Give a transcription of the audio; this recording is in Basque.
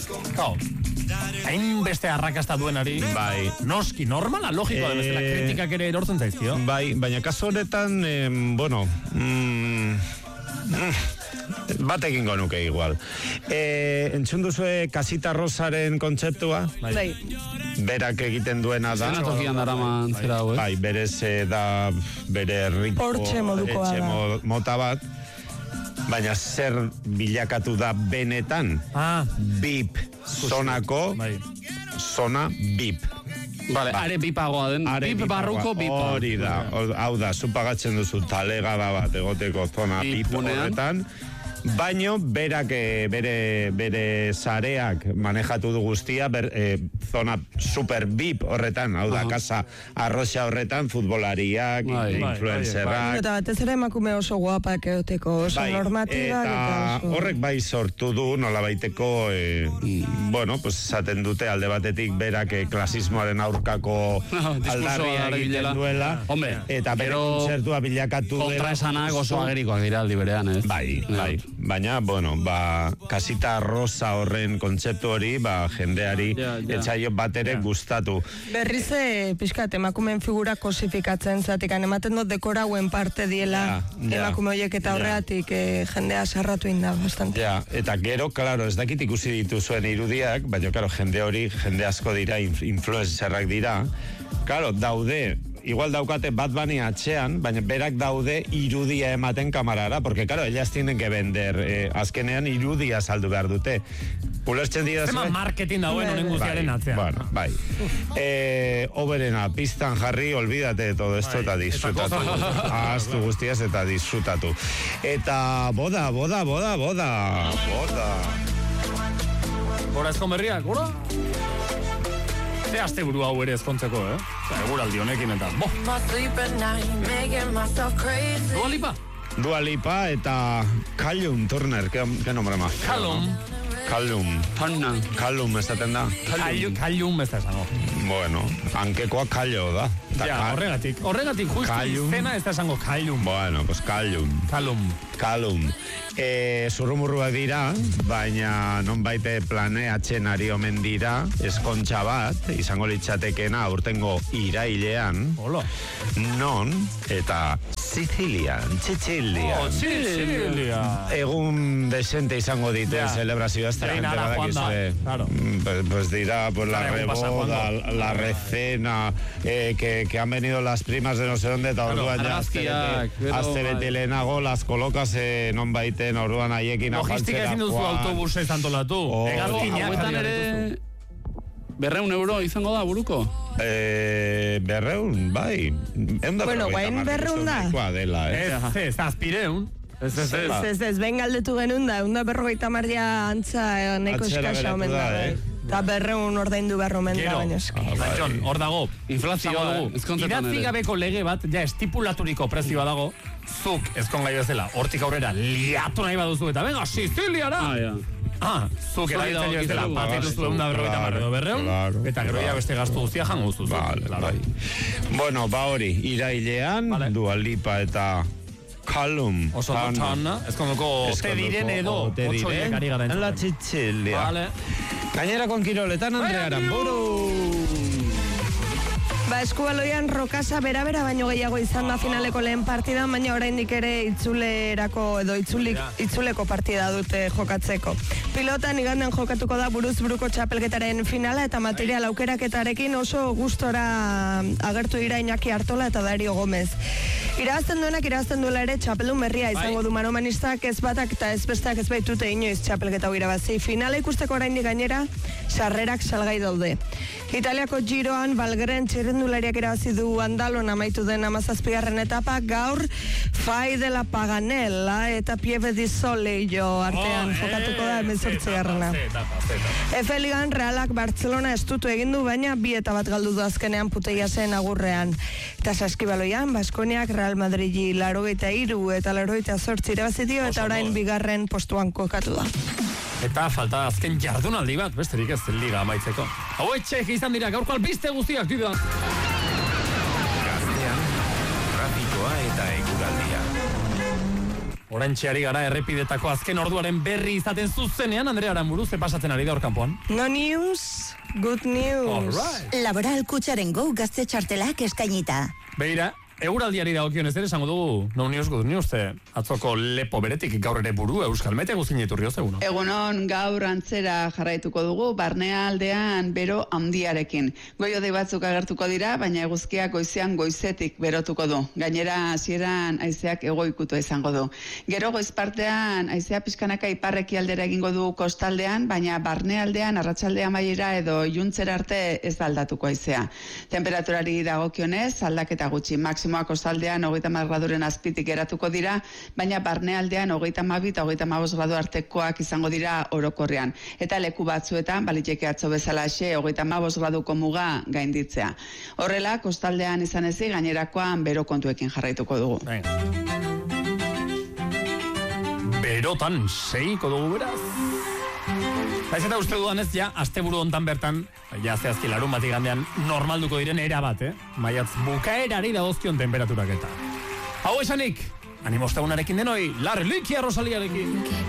Hain beste arrakasta duenari, bai. Noski, normala, logikoa den bezala kritikak ere erortzen zaizkio. Bai, baina kasu honetan, bat egingo nuke igual. Entzun duzue Casita Rosaren kontzeptua? Bai. Berak egiten duena da. Zenatokian daraman zera hau, Bai, berez da bere herriko Hortxe modukoa da. Mota bat. Baina zer bilakatu da benetan? BIP zonako, zona BIP. Vale, are bipagoa den, bip barruko bipa. Hori da, hau da, zupagatzen duzu talegada bat egoteko zona BIP horretan. Baino, berak bere sareak manejatu du guztia, zona super VIP horretan, hau da, Casa Arroxa horretan, futbolariak, influencerrak. Eta batez ere emakume oso guapak egoteko, oso normatibak. Eta horrek bai sortu du, nola baiteko, bueno, pues esaten dute alde batetik berak klasismoaren aurkako aldarria egiten duela, eta bere kontzertua bilakatu dela. Kontraesanak oso agerikoak dira aldi berean, ez? Bai. Baina, bueno, Casita Rosa horren kontzeptu hori, jendeari etxaio bat ere gustatu. Berrize, pixkat, emakumeen figura kosifikatzen zatikan, ematen dut dekorauen parte diela emakume horiek eta horreatik jendea sarratu inda, bastante. Eta gero, klaro, ez dakit ikusi dituzuen irudiak, baina, klaro, jende asko dira, influencerrak dira, klaro, daude, igual daukate Bad Bunny atxean, baina berak daude irudia ematen kamarara, porque claro, ellas tienen que vender, azkenean irudia saldu behar dute. Ulertzen dira zema marketing dauen honen guztiaren atzean. Bueno, bai. Oberena, pistan jarri, olvídate de todo esto eta disfrutatu. Ahaztu guztiaz eta disfrutatu. Eta boda. Gora ezkon berriak, gora? Ze aste buru hau ere ezkontzeko, Eguraldi honekin eta, Dua Lipa? Dua Lipa eta Callum Turner, ¿qué nombre más? Callum esaten da. Callum ez da esango. Bueno, hankekoa Callo da. Horregatik justu izena ez da esango Callum. Bueno, pues Callum. Zurrumurruak dira, baina nonbaite planeatzen ari omen dira, eskontxa bat, izango litzatekena aurtengo irailean, non, eta Sicilia. Egun desente izango dituen celebrazioa, pues dirá, pues la reboda, la recena, que han venido las primas de no sé dónde, eta orduan ja, azte bete lehenago, las kolokaz non baiten, orduan haiekin afaltzera. Logistika ezin duzu autobusez antolatu. Hauetan ere... 200 euro izango da buruko? 200, bai. Bueno, guain 200 da. Ez, azpireun. Ez, ben galdetu genuen da, 150 antza neko eskasa omen da. Eta 200 ordaindu behar omen da, baina eski. Jon, hor dago, inflazioa dugu. Idatzi gabeko lege bat, ja estipulaturiko prezioa dago, zuk ezkon gai bezala, hortik aurrera liatu nahi baduzu eta venga, Siciliara! Zuk erabiltzen ez dela, patituzu 150 edo 200, eta gero ya beste gastu guztia jango duzu. Bueno, hori, irailean, Dua Lipa eta Callum. Oso dutxana, ezkondoko te diren edo, otxoiek ari gara entzuten. La Sicilia. Gainerako kiroletan, Andre Aramburu. Eskubaloian Rokasa bera baino gehiago izan da finaleko lehen partida, baina oraindik ere itzulerako edo itzuleko partida dute jokatzeko. Pilotan igandean jokatuko da buruz buruko txapelketaren finala eta material aukeraketarekin oso gustora agertu dira Iñaki Artola eta Dario Gomez. Irabazten duela ere txapeldun berria izango du manomanistak, ez batak eta ez besteak ez baitute inoiz txapelketa hau irabazi. Finala ikusteko oraindik gainera sarrerak salgai daude. Italiako Giroan Valgren txirrendulariak irabazi du Andalon amaitu den 17. etapa, gaur Fai de la Paganella eta Pieve di Soleillo artean jokatuko da 18. Efe Ligan Realak Barcelona estutu egin du, baina 2 eta bat galdu du azkenean Puteia zen agurrean. Eta Saskibaloian Baskoniak Real Madridi 83 eta 88 irabazi dio eta orain 2. postuan kokatu da. Eta falta azken jardunaldi bat, besterik ez liga amaitzeko. Hau etxek izan dira, gaurko albiste guztiak dira. Gaztean, trafikoa eta eguraldia. Oraintxe gara errepidetako azken orduaren berri izaten zuzenean, Andrea Aranburu, ze pasatzen ari da hor kanpoan? No news, good news. Alright. Laboral Kutxaren Go gazte txartelak eskainita. Begira, eguraldiari dagokionez ere esango dugu, no news, good news, atzoko lepo beretik gaur ere buru Euskalmete guzin iturrioz eguno. Egunon gaur antzera jarraituko dugu, barnea aldean bero handiarekin. Goio dei batzuk agertuko dira, baina eguzkiak goizean goizetik berotuko du. Gainera hasieran haizeak egoikutu izango du. Gero goiz partean haizea pixkanaka iparreki aldera egingo du kostaldean, baina barnea aldean arratsaldea amaiera edo iluntzera arte ez da aldatuko haizea. Temperaturari dagokionez aldaketa gutxi, maximoak kostaldean 30 graduren azpitik geratuko dira, baina barnealdean 32 eta 35 gradu artekoak izango dira orokorrean. Eta leku batzuetan, baliteke atzo bezalaxe 35 graduko muga gainditzea. Horrela, kostaldean izan ezi, gainerakoan bero kontuekin jarraituko dugu. Berotan seiko dugu beraz. Baiz eta uste dudanez, ja, asteburu hontan bertan, ja, zehazki larun bat igandean normalduko diren erabat, Maiatz bukaerari dagozkion temperaturak eta. Hau esanik, animostegunarekin denoi, Larlikia Rosaliarekin.